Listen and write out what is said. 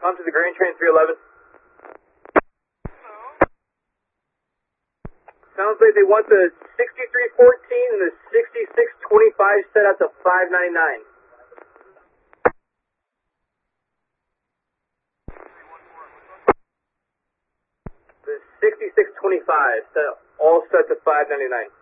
onto the Grand Train 311. Sounds like they want the 6314 and the 6625 set out to 599. The 6625 all set to 599.